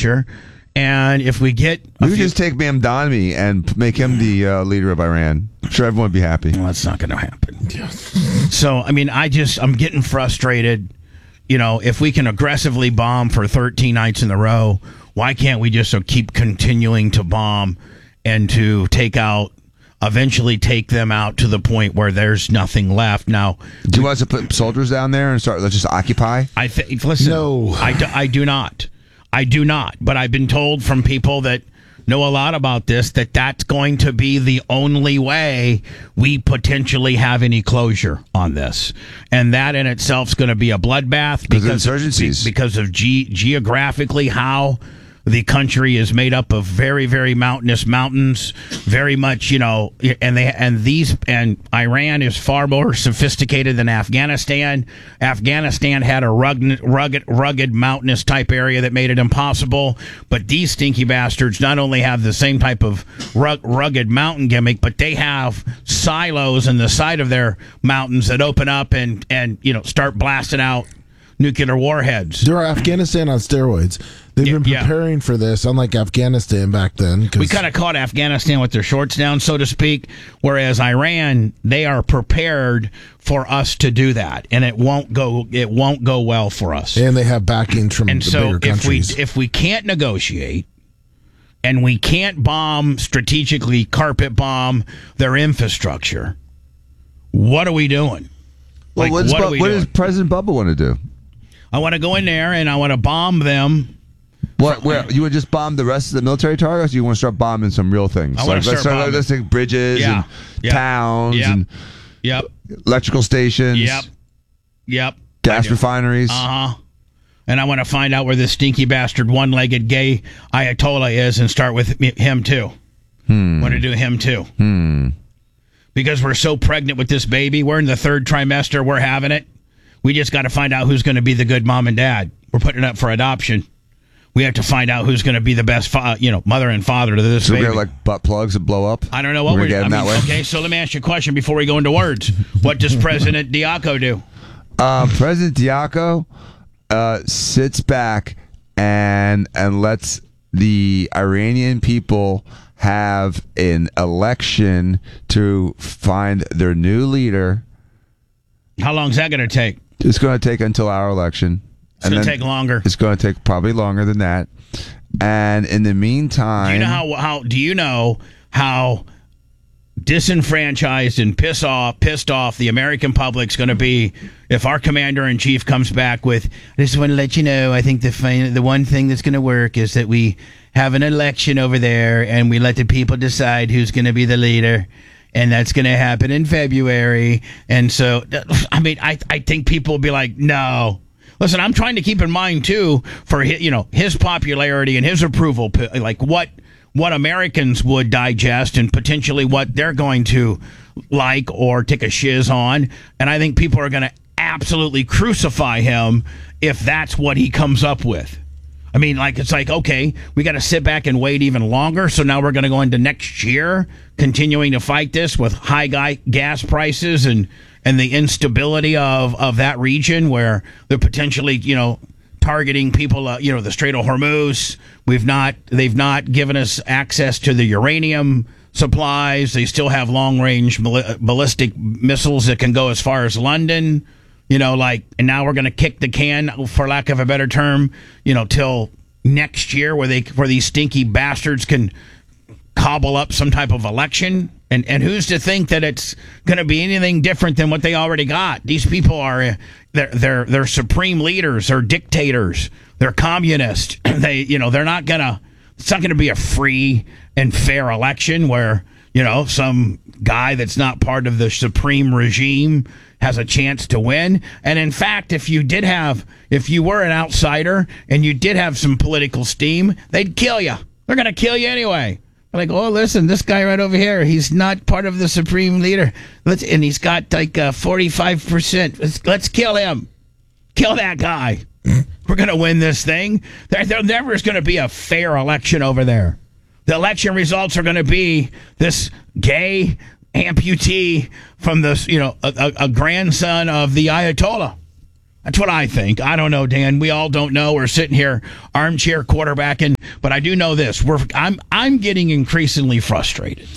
infrastructure. And if we get... We could just take Mamdani and make him the leader of Iran. I'm sure everyone would be happy. Well, that's not going to happen. So, I mean, I'm getting frustrated. You know, if we can aggressively bomb for 13 nights in a row, why can't we just keep continuing to bomb and to eventually take them out to the point where there's nothing left? Now, do you want us to put soldiers down there and let's just occupy? Listen, no. I do not. I do not. But I've been told from people that know a lot about this that that's going to be the only way we potentially have any closure on this. And that in itself is going to be a bloodbath because of geographically how the country is made up of very, very mountainous mountains, very much, you know, and Iran is far more sophisticated than Afghanistan. Afghanistan had a rugged mountainous type area that made it impossible. But these stinky bastards not only have the same type of rugged mountain gimmick, but they have silos in the side of their mountains that open up and you know, start blasting out nuclear warheads. They're Afghanistan on steroids. They've been preparing for this, unlike Afghanistan back then. We kind of caught Afghanistan with their shorts down, so to speak, whereas Iran, they are prepared for us to do that, and it won't go well for us. And they have backing from the bigger countries. If we can't negotiate and we can't strategically carpet bomb their infrastructure, what are we doing? Well, what does President Bubba want to do? I want to go in there and I want to bomb them. Where you would just bomb the rest of the military targets? Or you want to start bombing some real things? Let's take bridges and towns and electrical stations. Gas refineries. And I want to find out where this stinky bastard one-legged gay Ayatollah is and start with him too. Want to do him too. Because we're so pregnant with this baby. We're in the third trimester. We're having it. We just got to find out who's going to be the good mom and dad. We're putting it up for adoption. We have to find out who's going to be the best, mother and father to this baby. So we're like butt plugs that blow up? I don't know what we're getting that way. Okay, so let me ask you a question before we go into words. What does President Diaco do? President Diaco sits back and lets the Iranian people have an election to find their new leader. How long is that going to take? It's going to take until our election. It's going to take longer. It's going to take probably longer than that. And in the meantime... Do you know how disenfranchised and pissed off the American public's going to be if our commander-in-chief comes back with, I just want to let you know, I think the one thing that's going to work is that we have an election over there and we let the people decide who's going to be the leader. And that's going to happen in February. And so, I mean, I think people will be like, no. Listen, I'm trying to keep in mind, too, for his popularity and his approval, like what Americans would digest and potentially what they're going to like or take a shiz on. And I think people are going to absolutely crucify him if that's what he comes up with. I mean, it's like, okay, we got to sit back and wait even longer. So now we're going to go into next year continuing to fight this with high gas prices and the instability of that region where they're potentially, targeting people, the Strait of Hormuz. They've not given us access to the uranium supplies. They still have long-range ballistic missiles that can go as far as London. And now we're going to kick the can, for lack of a better term, till next year where these stinky bastards can cobble up some type of election. And who's to think that it's going to be anything different than what they already got? These people are, they're supreme leaders, they're dictators, they're communists. It's not going to be a free and fair election where, some guy that's not part of the supreme regime has a chance to win. And in fact, if you were an outsider and you did have some political steam, they'd kill you. They're going to kill you anyway. Like, oh, listen, this guy right over here, he's not part of the supreme leader. And he's got 45%. Let's kill him. Kill that guy. We're going to win this thing. There never is going to be a fair election over there. The election results are going to be this gay amputee from this, a grandson of the Ayatollah. That's what I think. I don't know, Dan. We all don't know. We're sitting here armchair quarterbacking But I do know this: I'm getting increasingly frustrated.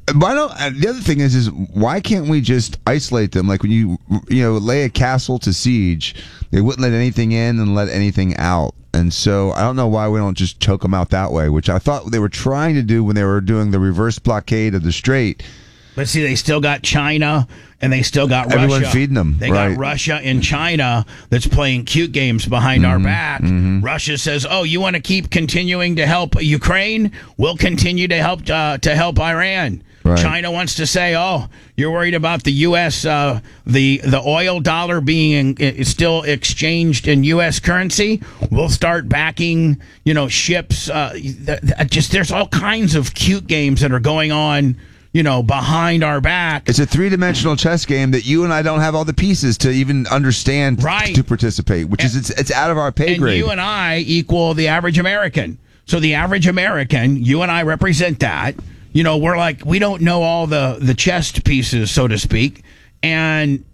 The other thing is why can't we just isolate them? Like when you lay a castle to siege, they wouldn't let anything in and let anything out. And so I don't know why we don't just choke them out that way, which I thought they were trying to do when they were doing the reverse blockade of the Strait. But see, they still got China and they still got Russia. Everyone feeding them. They got Russia and China that's playing cute games behind our back. Russia says, "Oh, you want to keep continuing to help Ukraine? We'll continue to help Iran." Right. China wants to say, "Oh, you're worried about the U.S. The oil dollar being still exchanged in U.S. currency? We'll start backing, ships. There's all kinds of cute games that are going on, behind our back." It's a three-dimensional chess game that you and I don't have all the pieces to even understand to participate, which is it's out of our pay grade. And you and I equal the average American. So the average American, you and I represent that. We're like, we don't know all the chess pieces, so to speak, and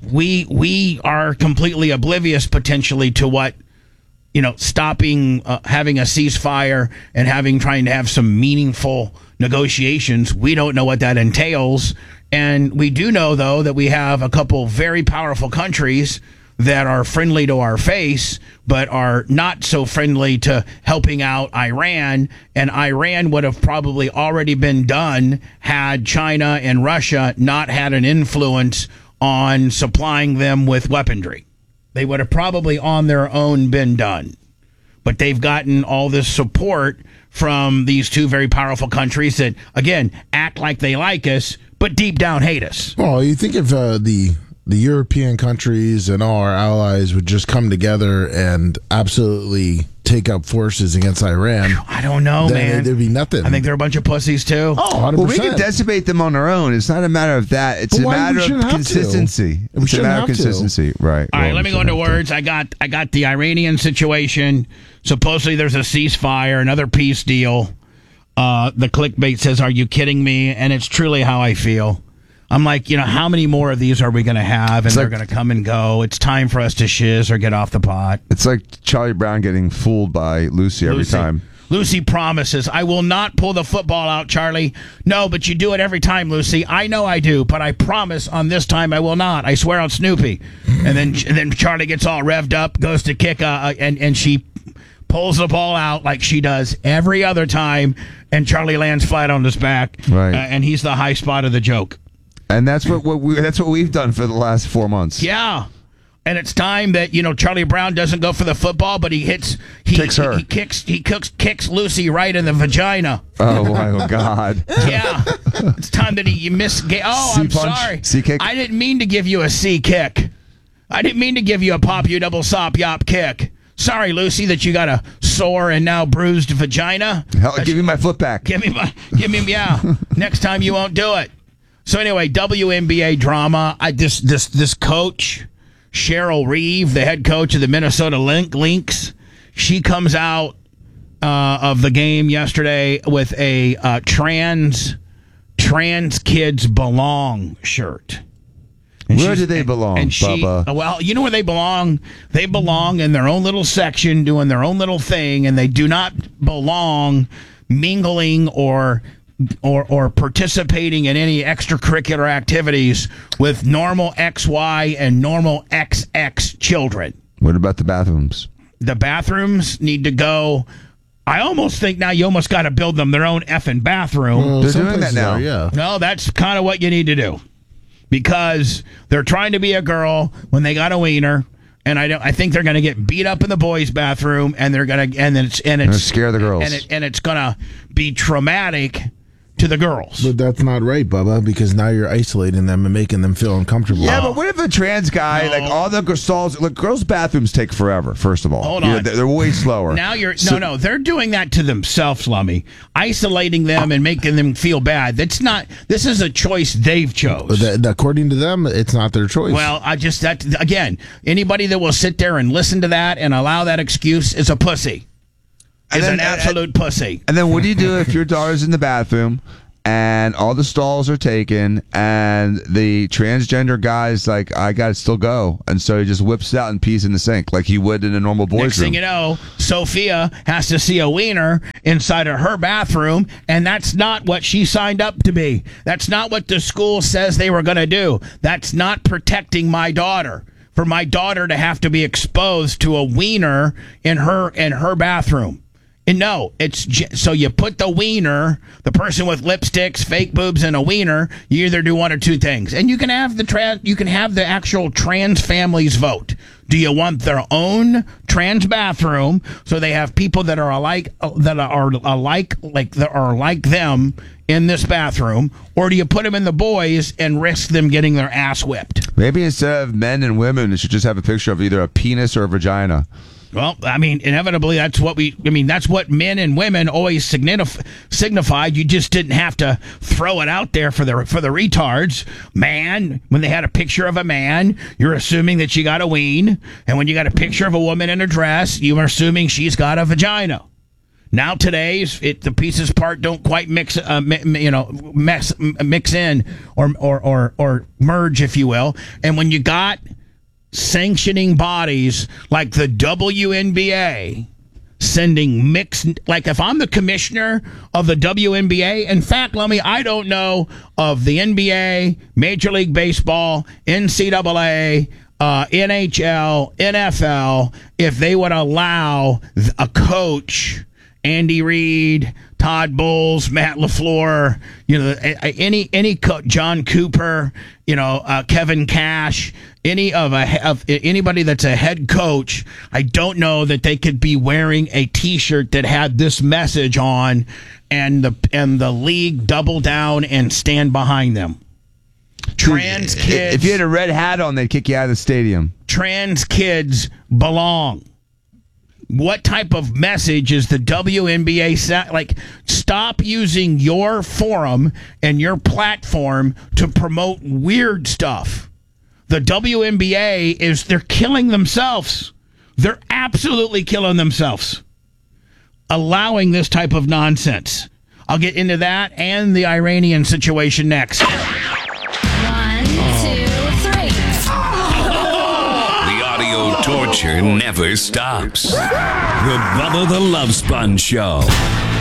we are completely oblivious potentially to what, stopping, having a ceasefire and trying to have some meaningful negotiations. We don't know what that entails. And we do know, though, that we have a couple very powerful countries that are friendly to our face, but are not so friendly to helping out Iran. And Iran would have probably already been done had China and Russia not had an influence on supplying them with weaponry. They would have probably on their own been done. But they've gotten all this support from these two very powerful countries that, again, act like they like us, but deep down hate us. Well, you think if the European countries and all our allies would just come together and absolutely take up forces against Iran. I don't know, man. There'd be nothing. I think they're a bunch of pussies, too. Oh, 100%. Well, we can decimate them on our own. It's not a matter of that. It's a matter of consistency. It's a matter of consistency. Right. All right, let me go into words. I got the Iranian situation. Supposedly there's a ceasefire, another peace deal. The clickbait says, "Are you kidding me?" And it's truly how I feel. I'm like, how many more of these are we going to have? And they're going to come and go. It's time for us to shiz or get off the pot. It's like Charlie Brown getting fooled by Lucy every time. Lucy promises, "I will not pull the football out, Charlie." "No, but you do it every time, Lucy." "I know I do, but I promise on this time I will not. I swear on Snoopy." And then Charlie gets all revved up, goes to kick, and she pulls the ball out like she does every other time, and Charlie lands flat on his back. Right. And he's the high spot of the joke. And that's what we've done for the last 4 months. Yeah. And it's time that, Charlie Brown doesn't go for the football, but he kicks her. He kicks Lucy right in the vagina. Oh, my God. Yeah. It's time that you miss. Oh, I'm sorry. C kick. I didn't mean to give you a C kick. I didn't mean to give you a pop you double sop yop kick. Sorry, Lucy, that you got a sore and now bruised vagina. Hell, give me my foot back. Give me, yeah. Next time you won't do it. So anyway, WNBA drama. This coach, Cheryl Reeve, the head coach of the Minnesota Lynx, she comes out of the game yesterday with a trans kids belong shirt. And where do they belong, Bubba? Well, you know where they belong? They belong in their own little section doing their own little thing, and they do not belong mingling or participating in any extracurricular activities with normal XY and normal XX children. What about the bathrooms? The bathrooms need to go. I almost think now you almost got to build them their own effing bathroom. Well, they're doing that now. Yeah. No, that's kind of what you need to do. Because they're trying to be a girl when they got a wiener, and I think they're going to get beat up in the boys' bathroom, and they're going to it's scare the girls, and it's going to be traumatic to the girls. But that's not right, Bubba, because now you're isolating them and making them feel uncomfortable. Yeah, but what if a trans guy, like all the stalls, look, girls' bathrooms take forever, first of all. Hold on. They're way slower. Now no, they're doing that to themselves, Lummy. Isolating them and making them feel bad. This is a choice they've chose. According to them, it's not their choice. Well, again, anybody that will sit there and listen to that and allow that excuse is a pussy. Is an absolute pussy. And then what do you do if your daughter's in the bathroom and all the stalls are taken, and the transgender guy's like, I gotta still go, and so he just whips it out and pees in the sink like he would in a normal boys' Next room. thing you know, Sophia has to see a wiener inside of her bathroom, and that's not what she signed up to be. That's not what the school says they were going to do. That's not protecting my daughter. For my daughter to have to be exposed to a wiener in her bathroom. And no, so you put the wiener, the person with lipsticks, fake boobs, and a wiener. You either do one or two things, and you can have the actual trans families vote. Do you want their own trans bathroom so they have people that are like them in this bathroom, or do you put them in the boys and risk them getting their ass whipped? Maybe instead of men and women, it should just have a picture of either a penis or a vagina. Well, I mean, inevitably, that's what men and women always signified. You just didn't have to throw it out there for the retards. Man, when they had a picture of a man, you're assuming that you got a ween. And when you got a picture of a woman in a dress, you are assuming she's got a vagina. Now the pieces part don't quite mix in or merge, if you will. And when you got sanctioning bodies like the WNBA sending mixed, like if I'm the commissioner of the WNBA, in fact, I don't know of the NBA, Major League Baseball, NCAA, NHL, NFL, if they would allow a coach, Andy Reid, Todd Bowles, Matt LaFleur, any coach, John Cooper, Kevin Cash, anybody that's a head coach, I don't know that they could be wearing a T-shirt that had this message on, and the league double down and stand behind them. Trans kids. If you had a red hat on, they'd kick you out of the stadium. Trans kids belong. What type of message is the WNBA like? Stop using your forum and your platform to promote weird stuff. The WNBA they're killing themselves. They're absolutely killing themselves, allowing this type of nonsense. I'll get into that and the Iranian situation next. 1, 2, 3. The audio torture never stops. The Bubba the Love Sponge Show.